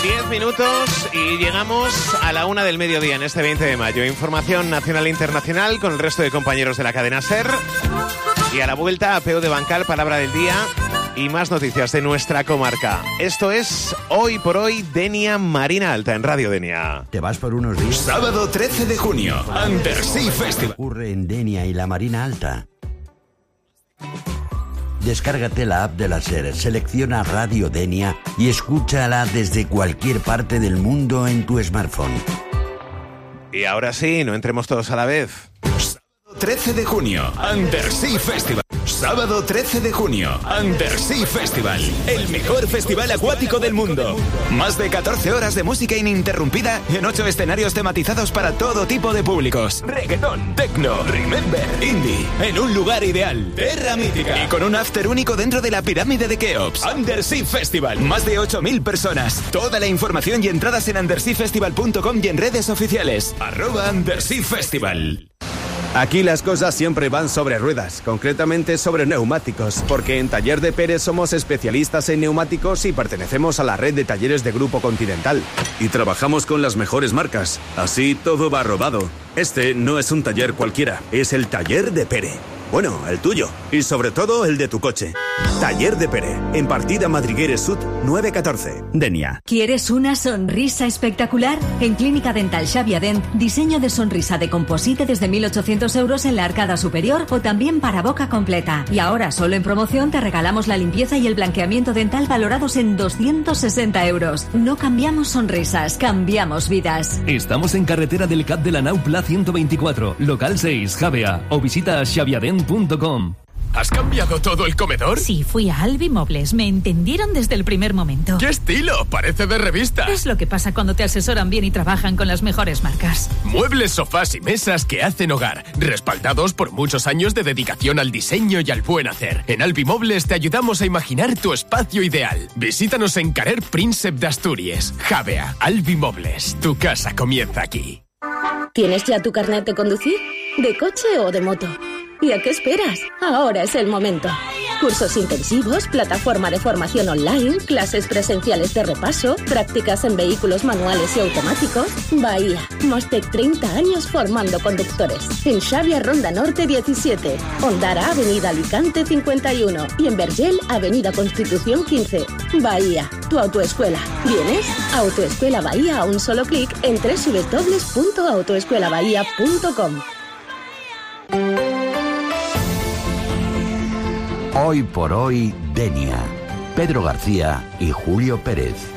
10 minutos y llegamos a la 1 del mediodía en este 20 de mayo. Información nacional e internacional con el resto de compañeros de la cadena SER. Y a la vuelta, apeo de Bancal, palabra del día y más noticias de nuestra comarca. Esto es Hoy por Hoy, Denia Marina Alta en Radio Denia. ¿Te vas por unos días? Sábado 13 de junio, Undersea Festival. Ocurre en Denia y la Marina Alta. Descárgate la app de la SER, selecciona Radio Denia y escúchala desde cualquier parte del mundo en tu smartphone. Y ahora sí, no entremos todos a la vez. Sábado 13 de junio, Undersea Festival. Sábado 13 de junio, Undersea Festival. El mejor festival acuático del mundo. Más de 14 horas de música ininterrumpida en 8 escenarios tematizados para todo tipo de públicos. Reggaetón, techno, remember, indie. En un lugar ideal. Terra mítica. Y con un after único dentro de la pirámide de Keops. Undersea Festival. Más de 8.000 personas. Toda la información y entradas en underseafestival.com y en redes oficiales. @Undersea Festival. Aquí las cosas siempre van sobre ruedas, concretamente sobre neumáticos, porque en Taller de Pérez somos especialistas en neumáticos y pertenecemos a la red de talleres de Grupo Continental. Y trabajamos con las mejores marcas, así todo va rodado. Este no es un taller cualquiera, es el Taller de Pérez. Bueno, el tuyo, y sobre todo el de tu coche. Taller de Pérez, en partida Madrigueres Sud 914, Denia. ¿Quieres una sonrisa espectacular? En Clínica Dental Xavier Dent, diseño de sonrisa de composite desde 1.800 euros en la arcada superior o también para boca completa. Y ahora, solo en promoción, te regalamos la limpieza y el blanqueamiento dental valorados en 260 euros. No cambiamos sonrisas, cambiamos vidas. Estamos en carretera del CAP de la Naupla 124, local 6, Javea, o visita xaviadent.com. ¿Has cambiado todo el comedor? Sí, fui a Albi Mobles. Me entendieron desde el primer momento. ¡Qué estilo! Parece de revista. Es lo que pasa cuando te asesoran bien y trabajan con las mejores marcas. Muebles, sofás y mesas que hacen hogar, respaldados por muchos años de dedicación al diseño y al buen hacer. En Albi Mobles te ayudamos a imaginar tu espacio ideal. Visítanos en Carrer Príncep de Asturias. Javea, Albi Mobles. Tu casa comienza aquí. ¿Tienes ya tu carnet de conducir? ¿De coche o de moto? ¿Y a qué esperas? Ahora es el momento. Cursos intensivos, plataforma de formación online, clases presenciales de repaso, prácticas en vehículos manuales y automáticos. Bahía, más de 30 años formando conductores. En Xavia Ronda Norte 17, Ondara Avenida Alicante 51 y en Vergel Avenida Constitución 15. Bahía, tu autoescuela. ¿Vienes? Autoescuela Bahía a un solo clic en www.autoescuelabahía.com. Hoy por Hoy, Denia. Pedro García y Julio Pérez.